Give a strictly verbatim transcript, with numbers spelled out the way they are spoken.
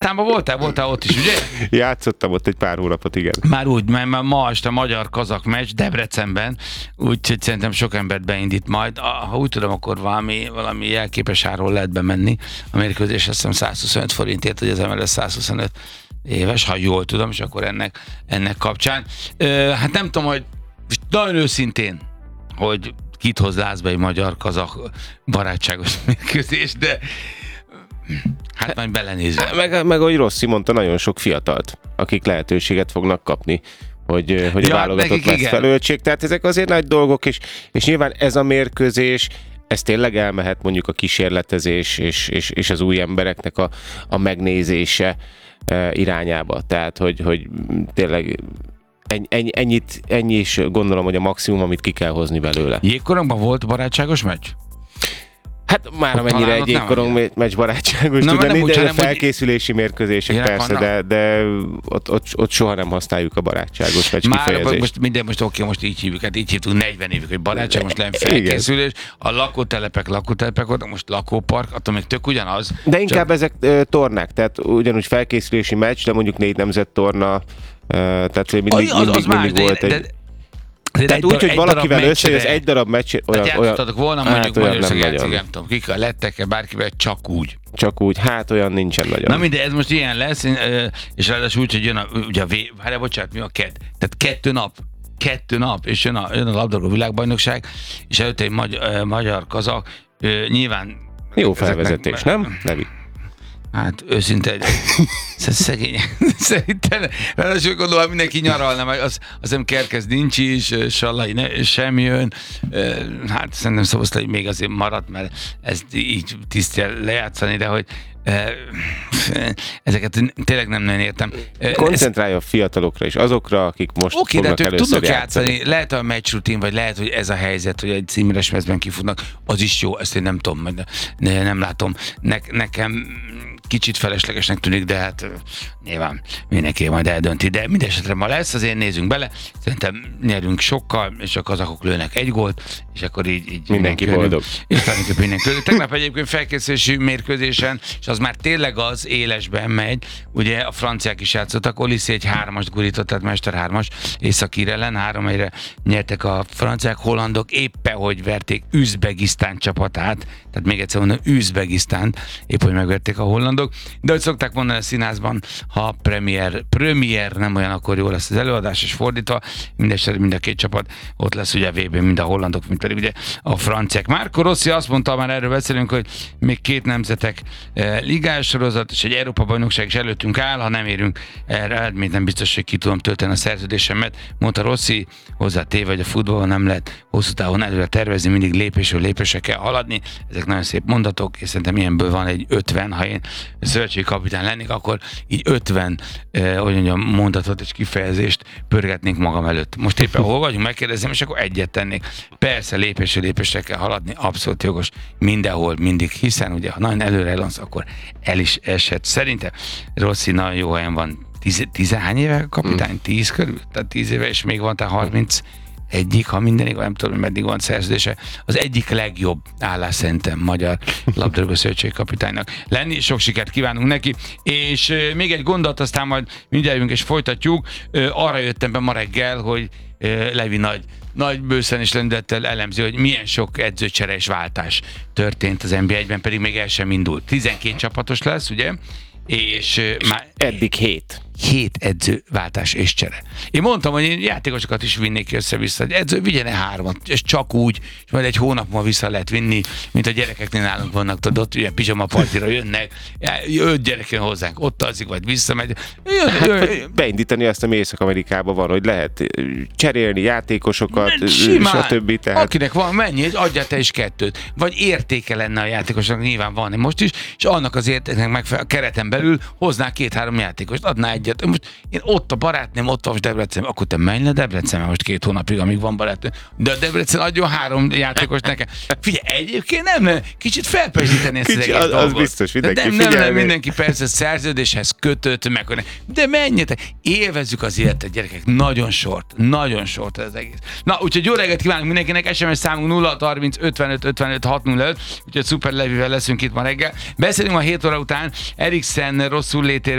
Pakisztánban voltál? Voltál ott is, ugye? Játszottam ott egy pár hónapot, igen. Már úgy, mert ma este magyar-kazak meccs Debrecenben, úgyhogy szerintem sok embert beindít majd. Ha úgy tudom, akkor valami, valami jelképes áról lehet bemenni. A mérkőzés azt hiszem száz huszonöt forintért, hogy az em el es száz huszonöt éves, ha jól tudom, és akkor ennek, ennek kapcsán. Hát nem tudom, hogy nagyon őszintén, hogy kit hoz lázba egy magyar-kazak barátságos mérkőzés, de hát majd belenézve. Meg, meg ahogy Rossi mondta, nagyon sok fiatalt, akik lehetőséget fognak kapni, hogy, hogy ja, a válogatott lesz felöltség. Tehát ezek azért nagy dolgok, és, és nyilván ez a mérkőzés, ez tényleg elmehet mondjuk a kísérletezés és, és, és az új embereknek a, a megnézése e, irányába. Tehát, hogy, hogy tényleg ennyi, ennyit, ennyi is gondolom, hogy a maximum, amit ki kell hozni belőle. Jégkorongban volt barátságos meccs? Hát már amennyire egy jégkorong meccs barátságos, na, tudna, minden úgy, felkészülési mérkőzések Jelen persze, de, de ott, ott, ott soha nem használjuk a barátságos meccs már kifejezést. Most, minden, most oké, most így hívjuk, hát így hívtuk negyven évig, hogy barátság, most nem felkészülés, a lakótelepek, lakótelepek voltak, most lakópark, attól még tök ugyanaz. De inkább csak... ezek e, tornák, tehát ugyanúgy felkészülési meccs, de mondjuk négy nemzet torna, e, tehát mindig, az, az, mindig, az mindig más, volt de, egy... De, Tehát úgy, hogy valakivel összejössz egy darab meccs, olyan... Tehát játszottatok volna hát mondjuk Magyarország játszik, nem tudom, kikkel lettek-e bárkivel, csak úgy. Csak úgy, hát olyan nincsen nagyon. Na mindegy, ez most ilyen lesz, és ráadásul úgy, hogy jön a, ugye a V, várjál, bocsánat, mi a kett? Tehát kettő nap, kettő nap, és jön a, jön a labdarúgó világbajnokság, és előtte egy magyar, magyar kazak, nyilván... Jó felvezetés, nem? Levi. Hát őszinte egy szegény. Szerintem, ráadásul gondolom, mindenki nyaralna, meg az, az nem Kerkez nincs is, Sallai ne, sem jön. Hát szerintem Szoboszlai hogy még azért maradt, mert ezt így tisztel lejátszani, de hogy ezeket tényleg nem nagyon értem. Koncentrálja a fiatalokra és azokra, akik most okay, fognak de először tudnak játszani. játszani. Lehet a meccsrutin, vagy lehet, hogy ez a helyzet, hogy egy címeres mezben kifutnak, az is jó, ezt én nem tudom, ne, nem látom. Ne, nekem kicsit feleslegesnek tűnik, de hát nyilván mindenki majd eldönti, de mindesetre ma lesz, azért nézzünk bele, szerintem nyerünk sokkal, és a kazakok lőnek egy gólt, és akkor így, így mindenki boldog. És mindenki. Tegnap egyébként felkészülési mérkőzésen, és az már tényleg az élesben megy, ugye a franciák is játszottak, Oliszi egy hármast gurított, tehát Mester hármas Észak-ír ellen, három egyre nyertek a franciák, hollandok éppen, hogy verték Üzbegisztán csapatát, tehát még egyszer mondom, Üzbegisztánt, épp, hogy megverték a hollandok, de hogy szokták mondani a színházban, ha premier, premier nem olyan, akkor jó lesz az előadás, és fordítva, mindesetre mind a két csapat ott lesz ugye a vé bén, mind a hollandok, mint pedig ugye a franciák. Márko Rossi azt mondta, már erről beszélünk, hogy még két nemzetek eh, ligás sorozat, és egy Európa-bajnokság is előttünk áll, ha nem érünk erre eredményt, nem biztos, hogy ki tudom tölteni a szerződésemet. Mondta Rossi, hozzá téve, hogy a futballon nem lehet hosszú távon előre tervezni, mindig lépésről lépésre kell haladni. Ezek nagyon szép mondatok, és szerintem ilyenből van egy ötven, ha én szövetségi kapitány lennék, akkor így ötven eh, hogy mondjam, mondatot és kifejezést pörgetnénk magam előtt. Most éppen hol vagyunk, megkérdezem, és akkor egyet tennék. Persze lépésről lépésre kell haladni, abszolút jogos, mindenhol, mindig, hiszen ugye, ha nagyon előre elansz, akkor el is esett. Szerintem Rossi nagyon jó helyen van. Tíz, tizenhány éve kapitány? Tíz körül? Tehát tíz éve, és még van, tehát harminc egyik, ha mindenig, nem tudom, meddig van szerződése. Az egyik legjobb állás szerintem magyar labdarúgó szövetségi kapitánynak lenni. Sok sikert kívánunk neki. És euh, még egy gondolat, aztán majd mindjárt jövünk és folytatjuk. Euh, arra jöttem be ma reggel, hogy euh, Levi nagy nagy bőszen és lendülettel elemzi, hogy milyen sok edzőcsere és váltás történt az en bé egyben, pedig még el sem indult. tizenkét csapatos lesz, ugye? És, és már eddig hét. Hét edzőváltás és csere. Én mondtam, hogy én játékosokat is vinnék ki össze-vissza. Egy edző vigyene hármat, és csak úgy, és majd egy hónap múlva vissza lehet vinni, mint a gyerekeknél nálunk vannak, tudod, ott ugye pizsama partira jönnek, öt gyerek jön hozzánk, ott alszik, vagy visszamegy. Jön, hát, jön, beindítani azt, ami Észak-Amerikában van, hogy lehet cserélni játékosokat, simán, stb. Tehát... Akinek van, mennyi, adja te is kettőt. Vagy értéke lenne a játékosnak, nyilván van most is, és annak az értéknek megfelelő a kereten belül hoznál két-három játékost, adná egyet. Most én ott a barátném, ott van Debrecen, akkor te menj le Debrecenbe most két hónapig, amíg van barátném. De a Debrecen adjon három játékos nekem. Figyelj, egyébként nem, kicsit felpesíteni ezt az egész az, dolgot. az biztos, mindenki nem, nem, nem, mindenki persze szerződéshez kötött, meg, de menjetek, élvezzük az életet, gyerekek, nagyon sort, nagyon sort ez egész. Na, úgyhogy jó reggelt kívánunk mindenkinek, es em es számunk nulla hat harminc ötvenöt ötvenöt hatszázöt, úgyhogy Szuper Levivel leszünk itt ma reggel. Beszélünk a hét óra után Eriksen rosszul létéről,